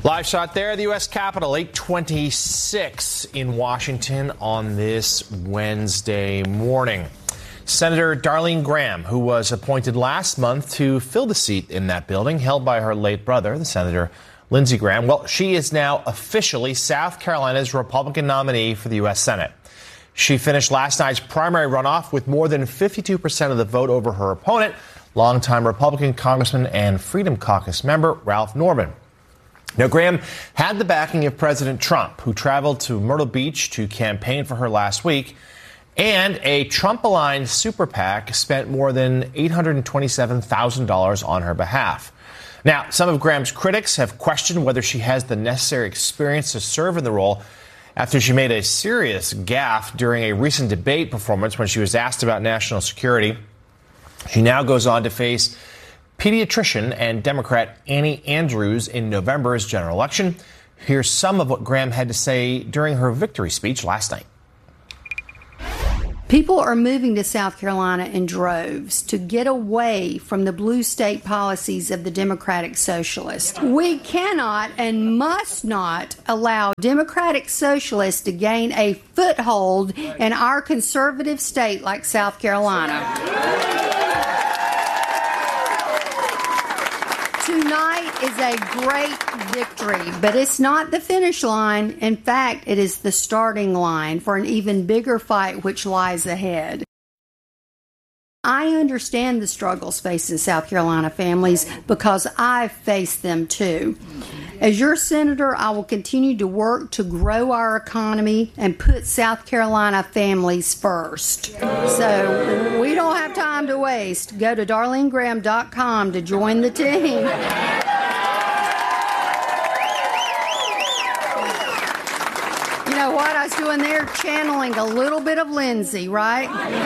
Live shot there, the U.S. Capitol, 8:26 in Washington on this Wednesday morning. Senator Darlene Graham, who was appointed last month to fill the seat in that building held by her late brother, the Senator Lindsey Graham, well, she is now officially South Carolina's Republican nominee for the U.S. Senate. She finished last night's primary runoff with more than 52% of the vote over her opponent, longtime Republican Congressman and Freedom Caucus member Ralph Norman. Now, Graham had the backing of President Trump, who traveled to Myrtle Beach to campaign for her last week, and a Trump-aligned super PAC spent more than $827,000 on her behalf. Now, some of Graham's critics have questioned whether she has the necessary experience to serve in the role after she made a serious gaffe during a recent debate performance when she was asked about national security. She now goes on to face pediatrician and Democrat Annie Andrews in November's general election. Here's some of what Graham had to say during her victory speech last night. People are moving to South Carolina in droves to get away from the blue state policies of the Democratic Socialists. We cannot and must not allow Democratic Socialists to gain a foothold in our conservative state like South Carolina. Tonight is a great victory, but it's not the finish line. In fact, it is the starting line for an even bigger fight which lies ahead. I understand the struggles facing South Carolina families because I've faced them too. As your senator, I will continue to work to grow our economy and put South Carolina families first. So we don't have time to waste. Go to DarleneGraham.com to join the team. You know what I was doing there? Channeling a little bit of Lindsey, right?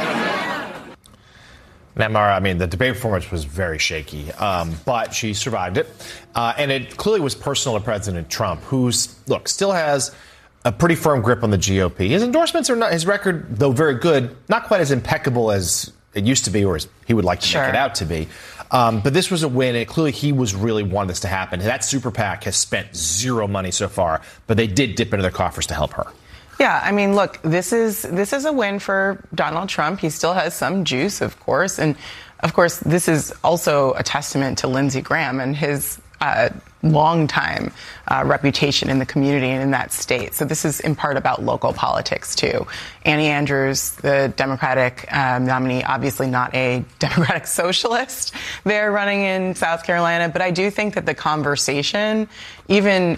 Now, Mara, I mean, the debate performance was very shaky, but she survived it. And it clearly was personal to President Trump, who's, look, still has a pretty firm grip on the GOP. His endorsements are not, his record, though very good, not quite as impeccable as it used to be or as he would like to make it out to be. But this was a win, and clearly he was really wanting this to happen. That super PAC has spent zero money so far, but they did dip into their coffers to help her. Yeah, I mean, look, this is a win for Donald Trump. He still has some juice, of course. And, of course, this is also a testament to Lindsey Graham and his long-time reputation in the community and in that state. So this is in part about local politics, too. Annie Andrews, the Democratic nominee, obviously not a Democratic socialist there running in South Carolina. But I do think that the conversation, even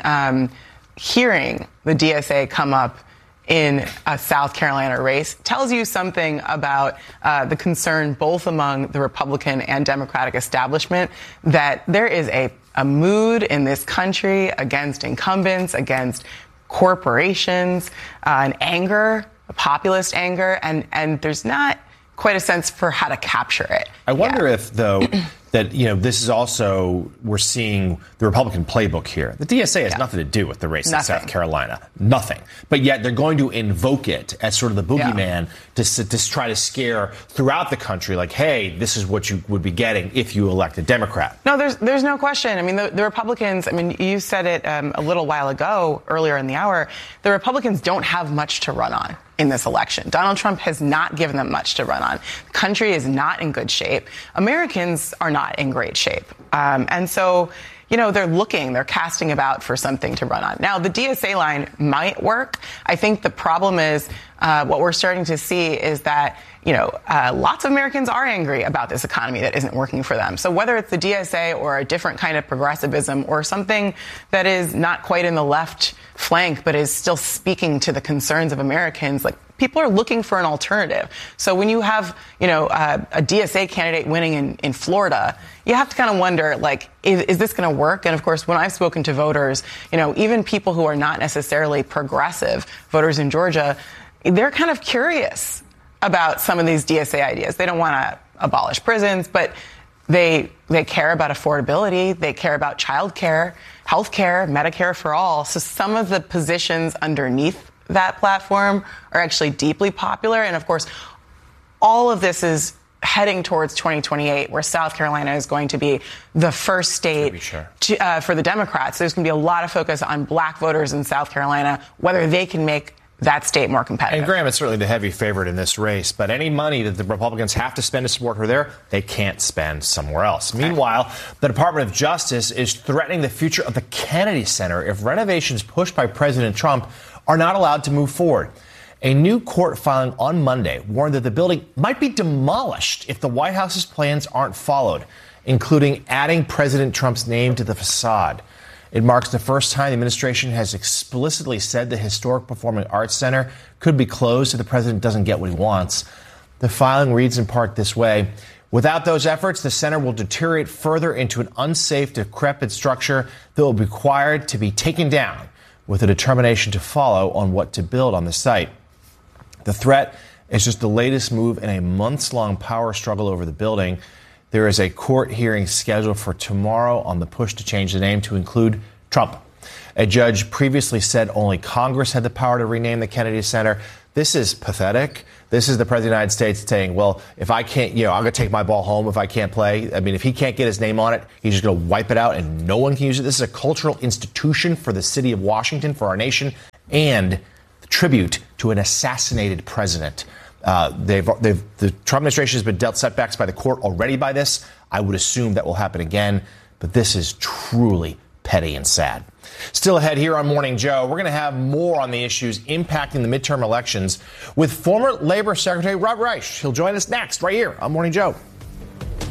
hearing the DSA come up in a South Carolina race, tells you something about the concern both among the Republican and Democratic establishment that there is a mood in this country against incumbents, against corporations, an anger, a populist anger, and there's not quite a sense for how to capture it. I wonder if, though, that, you know, this is also, we're seeing the Republican playbook here. The DSA has nothing to do with the race in South Carolina. Nothing. But yet they're going to invoke it as sort of the boogeyman to try to scare throughout the country, like, hey, this is what you would be getting if you elect a Democrat. No, there's no question. I mean, the Republicans, I mean, you said it a little while ago, earlier in the hour, the Republicans don't have much to run on in this election. Donald Trump has not given them much to run on. The country is not in good shape. Americans are not in great shape. And so, you know, they're casting about for something to run on. Now, the DSA line might work. I think the problem is what we're starting to see is that, you know, lots of Americans are angry about this economy that isn't working for them. So whether it's the DSA or a different kind of progressivism or something that is not quite in the left flank but is still speaking to the concerns of Americans, like, people are looking for an alternative. So when you have, you know, a DSA candidate winning in Florida, you have to kind of wonder, like, is this going to work? And, of course, when I've spoken to voters, you know, even people who are not necessarily progressive, voters in Georgia, they're kind of curious about some of these DSA ideas. They don't want to abolish prisons, but they care about affordability. They care about child care, health care, Medicare for all. So some of the positions underneath that platform are actually deeply popular. And, of course, all of this is heading towards 2028, where South Carolina is going to be the first state for the Democrats. There's going to be a lot of focus on black voters in South Carolina, whether they can make that state more competitive. And Graham is certainly the heavy favorite in this race, but any money that the Republicans have to spend to support her there, they can't spend somewhere else. Meanwhile, the Department of Justice is threatening the future of the Kennedy Center if renovations pushed by President Trump are not allowed to move forward. A new court filing on Monday warned that the building might be demolished if the White House's plans aren't followed, including adding President Trump's name to the facade. It marks the first time the administration has explicitly said the historic Performing Arts Center could be closed if the president doesn't get what he wants. The filing reads in part this way: without those efforts, the center will deteriorate further into an unsafe, decrepit structure that will be required to be taken down, with a determination to follow on what to build on the site. The threat is just the latest move in a months-long power struggle over the building. There is a court hearing scheduled for tomorrow on the push to change the name to include Trump. A judge previously said only Congress had the power to rename the Kennedy Center. This is pathetic. This is the President of the United States saying, well, if I can't, I'm going to take my ball home if I can't play. I mean, if he can't get his name on it, he's just going to wipe it out and no one can use it. This is a cultural institution for the city of Washington, for our nation, and the tribute to an assassinated president. The Trump administration has been dealt setbacks by the court already by this. I would assume that will happen again, but this is truly petty and sad. Still ahead here on Morning Joe, we're going to have more on the issues impacting the midterm elections with former Labor Secretary Rob Reich. He'll join us next right here on Morning Joe.